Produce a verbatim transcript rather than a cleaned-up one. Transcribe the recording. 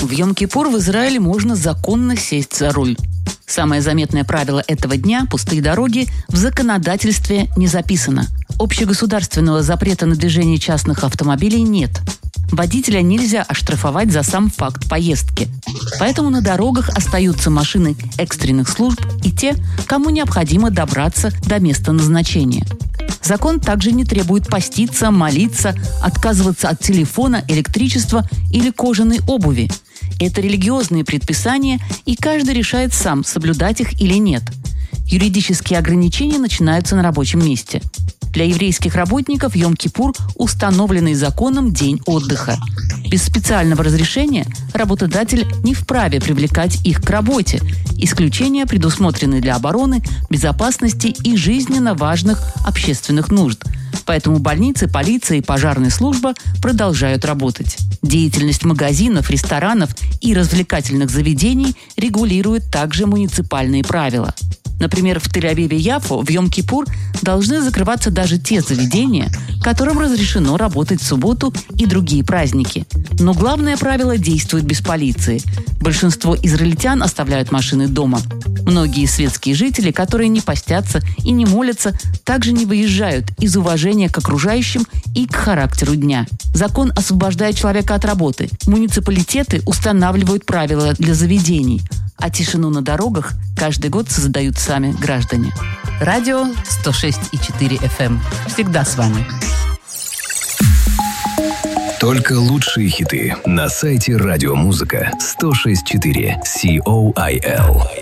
В Йом-Кипур в Израиле можно законно сесть за руль. Самое заметное правило этого дня – пустые дороги – в законодательстве не записано. Общегосударственного запрета на движение частных автомобилей нет. Водителя нельзя оштрафовать за сам факт поездки. Поэтому на дорогах остаются машины экстренных служб и те, кому необходимо добраться до места назначения. Закон также не требует поститься, молиться, отказываться от телефона, электричества или кожаной обуви. Это религиозные предписания, и каждый решает сам, соблюдать их или нет. Юридические ограничения начинаются на рабочем месте. Для еврейских работников Йом-Кипур – установленный законом день отдыха. Без специального разрешения работодатель не вправе привлекать их к работе. Исключения предусмотрены для обороны, безопасности и жизненно важных общественных нужд. Поэтому больницы, полиция и пожарная служба продолжают работать. Деятельность магазинов, ресторанов и развлекательных заведений регулируют также муниципальные правила. Например, в Тель-Авиве-Яффо в Йом-Кипур должны закрываться даже те заведения, которым разрешено работать в субботу и другие праздники. Но главное правило действует без полиции. Большинство израильтян оставляют машины дома. Многие светские жители, которые не постятся и не молятся, также не выезжают из уважения к окружающим и к характеру дня. Закон освобождает человека от работы. Муниципалитеты устанавливают правила для заведений. А тишину на дорогах каждый год создают сами граждане. Радио сто шесть и четыре эф эм. Всегда с вами. Только лучшие хиты на сайте радиомузыка сто шесть и четыре точка ком.